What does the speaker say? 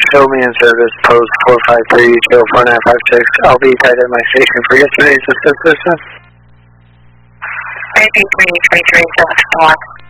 show me in service, post 453, show 4956. I'll be tied at my station for yesterday's assist system. 33, 23, 721.